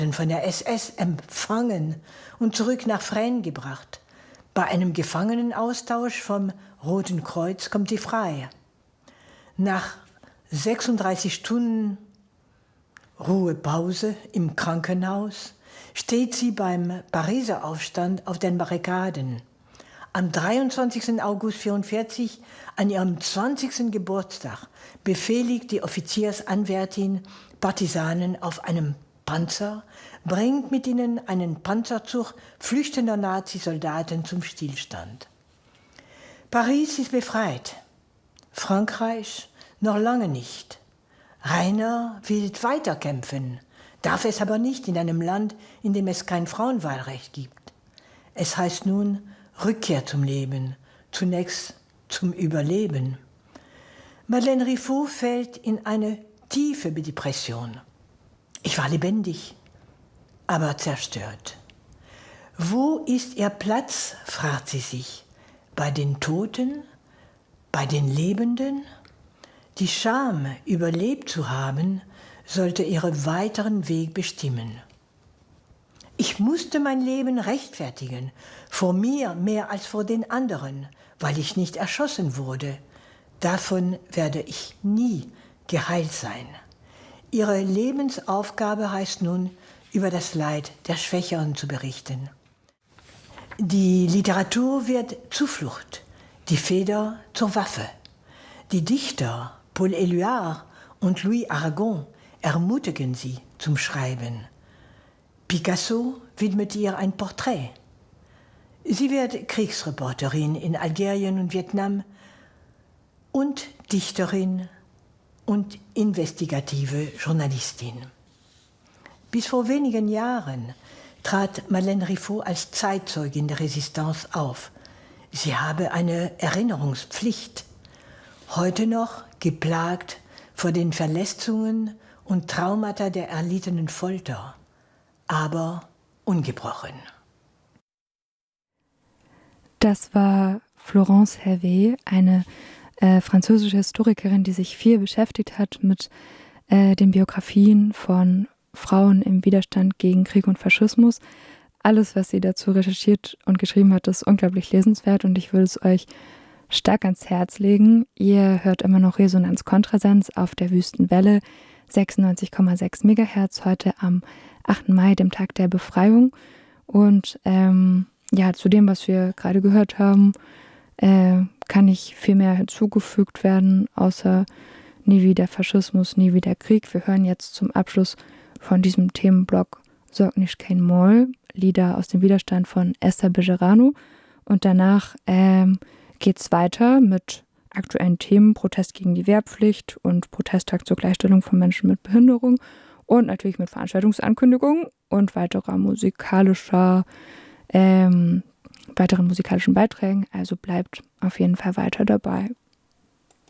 von der SS empfangen und zurück nach Fresnes gebracht. Bei einem Gefangenenaustausch vom Roten Kreuz kommt sie frei. Nach 36 Stunden Ruhepause im Krankenhaus steht sie beim Pariser Aufstand auf den Barrikaden. Am 23. August 1944, an ihrem 20. Geburtstag, befehligt die Offiziersanwärtin Partisanen auf einem Panzer, bringt mit ihnen einen Panzerzug flüchtender Nazisoldaten zum Stillstand. Paris ist befreit, Frankreich noch lange nicht. Rainer will weiterkämpfen, darf es aber nicht in einem Land, in dem es kein Frauenwahlrecht gibt. Es heißt nun Rückkehr zum Leben, zunächst zum Überleben. Madeleine Riffaut fällt in eine tiefe Depression. Ich war lebendig, aber zerstört. Wo ist ihr Platz, fragt sie sich, bei den Toten, bei den Lebenden? Die Scham, überlebt zu haben, sollte ihren weiteren Weg bestimmen. Ich musste mein Leben rechtfertigen, vor mir mehr als vor den anderen, weil ich nicht erschossen wurde. Davon werde ich nie geheilt sein. Ihre Lebensaufgabe heißt nun, über das Leid der Schwächeren zu berichten. Die Literatur wird Zuflucht, die Feder zur Waffe. Die Dichter Paul Éluard und Louis Aragon ermutigen sie zum Schreiben. Picasso widmet ihr ein Porträt. Sie wird Kriegsreporterin in Algerien und Vietnam und Dichterin und investigative Journalistin. Bis vor wenigen Jahren trat Madeleine Riffaut als Zeitzeugin der Resistance auf. Sie habe eine Erinnerungspflicht. Heute noch geplagt vor den Verletzungen und Traumata der erlittenen Folter, aber ungebrochen. Das war Florence Hervé, eine französische Historikerin, die sich viel beschäftigt hat mit den Biografien von Frauen im Widerstand gegen Krieg und Faschismus. Alles, was sie dazu recherchiert und geschrieben hat, ist unglaublich lesenswert und ich würde es euch stark ans Herz legen. Ihr hört immer noch Resonanz Kontrasenz auf der Wüstenwelle 96,6 MHz heute am 8. Mai, dem Tag der Befreiung. Und zu dem, was wir gerade gehört haben, kann nicht viel mehr hinzugefügt werden, außer nie wieder Faschismus, nie wieder Krieg. Wir hören jetzt zum Abschluss von diesem Themenblock Sorg nicht kein Moll, Lieder aus dem Widerstand von Esther Bejerano. Und danach geht es weiter mit aktuellen Themen, Protest gegen die Wehrpflicht und Protesttag zur Gleichstellung von Menschen mit Behinderung und natürlich mit Veranstaltungsankündigungen und weiteren musikalischen Beiträgen. Also bleibt auf jeden Fall weiter dabei.